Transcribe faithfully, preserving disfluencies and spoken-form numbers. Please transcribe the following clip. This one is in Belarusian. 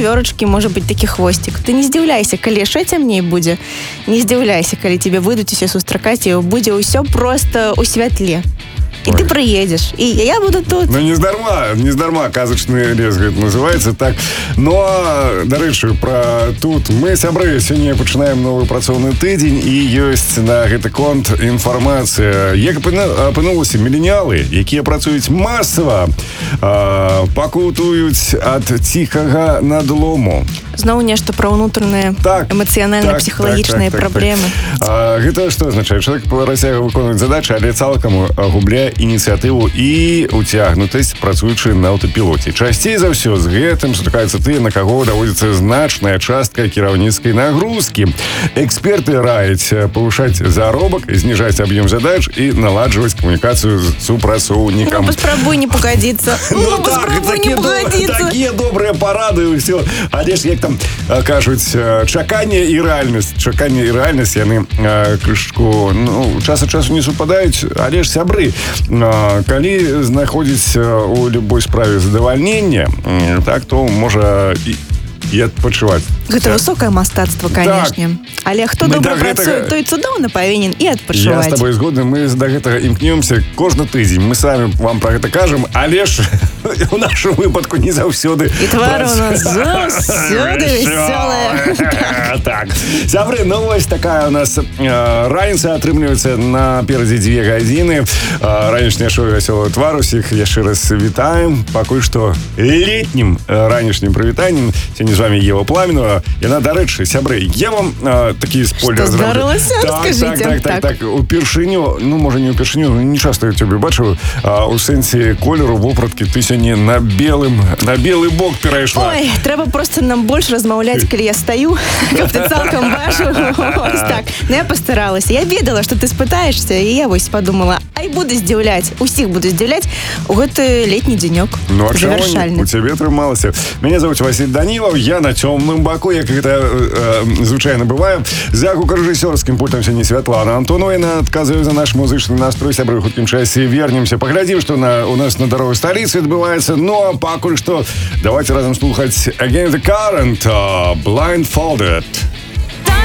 вёрачкі можа быць такі хвосцік. Ты не здзіўляйся, калі яшчэ цямней будзе. Не здзіўляйся, калі тебе выйдуць усе сустракаць, і будзе ўсё просто ў святле. И Ой. Ты приедешь, и я буду тут. Ну, не здарма, не здарма, казачны лес, гэта называецца так. Но, дарэчы, пра тут мы, сябры, сёння пачынаем новы працоўны тыдзень, і ёсць на гэты конт інфармацыя. Як апынулася, міленіалы, якія працуюць масава, пакутуюць ад ціхага надлому. Зноў нешта пра ўнутраныя так, эмацыянальна-псіхалагічныя так, так, так, праблемы. Так, так. А, гэта што азначае? Чалавек працягвае выконваць задачы, але цалкам губляе ініцыятыву і уцягнутасць, працуючы на аўтапілоце. Часцей за ўсё з гэтым сутыкаюцца тыя, на каго даводзіцца значная частка кіраўніцкай нагрузкі. Эксперты раяць павышаць заробак, зніжаць аб'ём задач і наладжваць камунікацыю з супрацоўнікам. Ну, паспрабуй не пагадзіцца. Ну, паспрабуй не пагадзіцца. Такія добрыя парады і ўсё. Але ж як там кажуць, чаканне і рэальнасць. Чаканне і рэальнасць, яны крышку, ну, час ад часу не супадаюць, але ж сябры, калі знаходзіць у любой справе задавальненне, так, то можа і, і адпачываць. Гэта высокае мастацтва, канешне. Так. Але хто мы добра гэтага... працуе, той цудоўна павінен і адпачываць. Я з табой згодны, мы да гэтага імкнёмся кожны тыдзень. Мы самі вам пра гэта кажам, але ж у нашым выпадку не заўсёды. І твары у нас заўсёды весёлыя. Так. Сябры, ну вось такая у нас раніца атрымліваецца наперадзе дзве гадзіны. Ранішняе шоу «Вясёлы твар». Усіх яшчэ раз вітаем. Пакуль што летнім ранішнім прывітаннем. Сёння з вами Ева Пламенова. Яна, дарэчы, сябры, я вам а, такі спойлер зроблю. Што здарылася? Так, Раскажыце. Так, так, так, так. Упершыню, ну, можа, не упершыню, не часто я цябе бачыў, а у сэнсе колеру вопраткі ты сёння на белым, на белы бок перайшла. Ой, трэба просто нам больш размаўляць, калі я стаю, каб ты цалкам бачыў. Ось так. Ну, я пастаралася. Я ведала, што ты спытаешься, і я вось подумала, ай, буду здзіўляць, усіх буду здзіўляць у гэты летні дзенёк. Ну, а чаго у цябе атрымалася? Мяне зовут Васіль Данілаў, я на цёмным баку, як гэта э, звычайна бывае. За гукарэжысёрскім пультам сёння Святлана Антонова, яна адказвае за наш музычны настрой. Сябры, ў хуткім часе вернемся, паглядзім, што на, у нас на дарогі сталіцы адбываецца. Ну, а пакуль што давайте разам слухаць Against the Current, uh, Blindfolded.